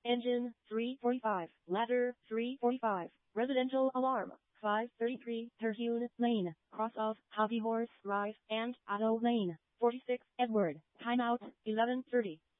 Engine 345. Ladder 345. Residential alarm 533. Terhune Lane. Cross of Hobby Horse Drive and Auto Lane 46. Edward. Timeout 11:30.